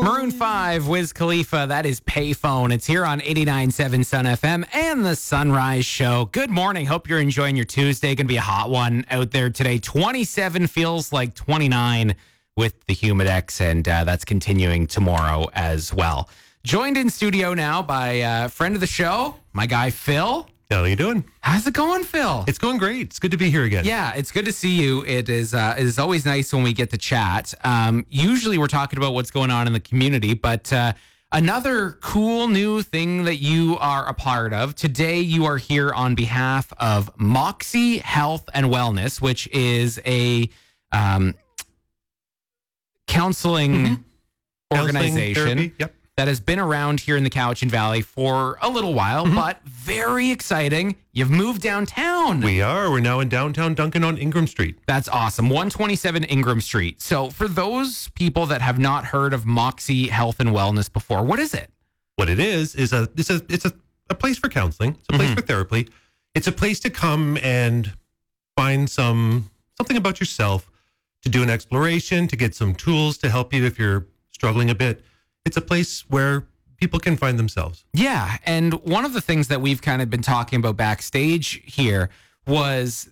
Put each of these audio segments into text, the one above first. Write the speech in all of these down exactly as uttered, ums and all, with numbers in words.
Maroon five, Wiz Khalifa, that is Payphone. It's here on eighty-nine point seven Sun F M and the Sunrise Show. Good morning. Hope you're enjoying your Tuesday. Going to be a hot one out there today. twenty-seven feels like twenty-nine with the Humidex, and uh, that's continuing tomorrow as well. Joined in studio now by a friend of the show, my guy Phil. How are you doing? How's it going, Phil? It's going great. It's good to be here again. Yeah, it's good to see you. It is uh, it is always nice when we get to chat. Um, usually we're talking about what's going on in the community, but uh, another cool new thing that you are a part of. Today you are here on behalf of Moxie Health and Wellness, which is a um, counseling mm-hmm. organization. Counseling, therapy, yep. That has been around here in the Cowichan Valley for a little while, mm-hmm. but very exciting. You've moved downtown. We are. We're now in downtown Duncan on Ingram Street. That's awesome. one twenty-seven Ingram Street. So for those people that have not heard of Moxie Health and Wellness before, what is it? What it is, is a it's a, it's a, a place for counseling. It's a place mm-hmm. for therapy. It's a place to come and find some something about yourself, to do an exploration, to get some tools to help you if you're struggling a bit. It's a place where people can find themselves. Yeah. And one of the things that we've kind of been talking about backstage here was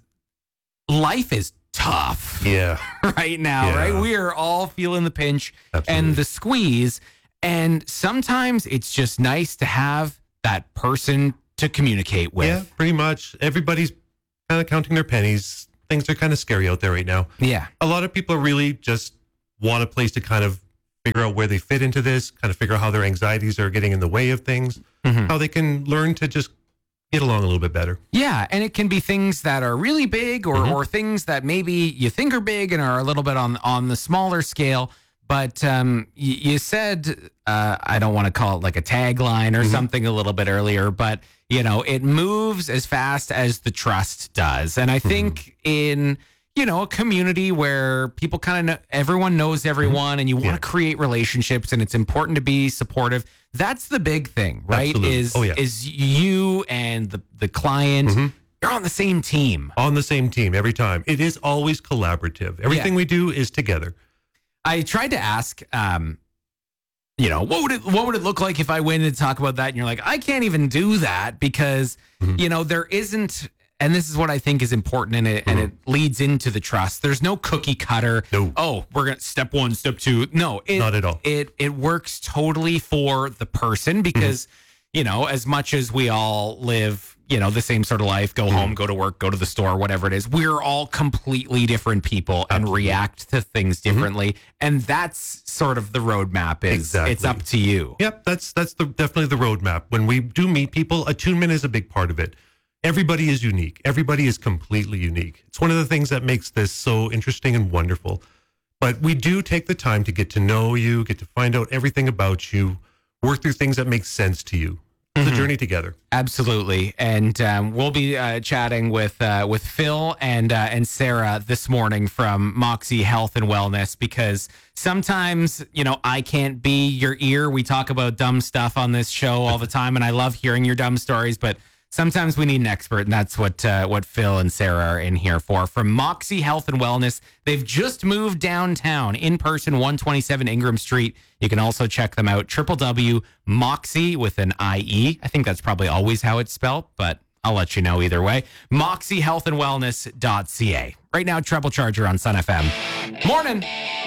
life is tough. Yeah. Right now, yeah. right? We are all feeling the pinch Absolutely. And the squeeze. And sometimes it's just nice to have that person to communicate with. Yeah, pretty much. Everybody's kind of counting their pennies. Things are kind of scary out there right now. Yeah. A lot of people really just want a place to kind of figure out where they fit into this, kind of figure out how their anxieties are getting in the way of things, mm-hmm. how they can learn to just get along a little bit better. Yeah, and it can be things that are really big or, mm-hmm. or things that maybe you think are big and are a little bit on, on the smaller scale. But um, you, you said, uh, I don't want to call it like a tagline or mm-hmm. something a little bit earlier, but, you know, it moves as fast as the trust does. And I think mm-hmm. in... you know, a community where people kind of know, everyone knows everyone, and you want to yeah. create relationships, and it's important to be supportive. That's the big thing, right? Absolutely. Is oh, yeah. is you and the the client, mm-hmm. you're on the same team. On the same team every time. It is always collaborative. Everything yeah. we do is together. I tried to ask, um, you know, what would it what would it look like if I went and talk about that? And you're like, I can't even do that because, mm-hmm. you know, there isn't. And this is what I think is important, and it, mm-hmm. and it leads into the trust. There's no cookie cutter. No. Oh, we're going to step one, step two. No. It, Not at all. It it works totally for the person because, mm-hmm. you know, as much as we all live, you know, the same sort of life, go mm-hmm. home, go to work, go to the store, whatever it is, we're all completely different people and Absolutely. react to things differently. Mm-hmm. And that's sort of the roadmap is exactly. It's up to you. Yep, that's that's the definitely the roadmap. When we do meet people, attunement is a big part of it. Everybody is unique. Everybody is completely unique. It's one of the things that makes this so interesting and wonderful. But we do take the time to get to know you, get to find out everything about you, work through things that make sense to you. It's mm-hmm. a journey together. Absolutely. And um, we'll be uh, chatting with uh, with Phil and uh, and Sarah this morning from Moxie Health and Wellness, because sometimes, you know, I can't be your ear. We talk about dumb stuff on this show all the time, and I love hearing your dumb stories, but sometimes we need an expert, and that's what uh, what Phil and Sarah are in here for. From Moxie Health and Wellness, they've just moved downtown, in person, one twenty-seven Ingram Street. You can also check them out, w w w dot moxie with an I E. I think that's probably always how it's spelled, but I'll let you know either way. moxie health and wellness dot c a. Right now, Treble Charger on Sun F M. Morning.